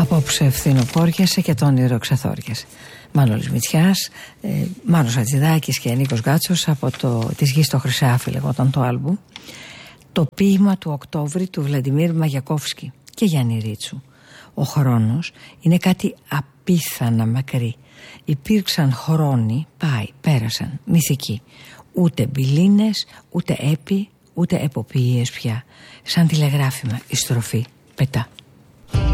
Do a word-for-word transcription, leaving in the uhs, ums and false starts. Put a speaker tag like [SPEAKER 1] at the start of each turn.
[SPEAKER 1] Απόψε φθινοπόριασε και το όνειρο ξεθόριασε. Μάνολης Μητσιάς, ε, Μάνος Ατζηδάκης και Νίκος Γκάτσος από το «Της γης στο Χρυσάφι» λεγόταν το άλμπουμ. Το ποίημα του Οκτώβρη του Βλαντιμίρ Μαγιακόφσκι και Γιάννη Ρίτσου. Ο χρόνος είναι κάτι απίθανα μακρύ. Υπήρξαν χρόνοι, πάει, πέρασαν, μυθικοί. Ούτε μπιλίνες, ούτε έπι, ούτε εποποιίες πια. Σαν τηλεγράφημα η στροφή πετά.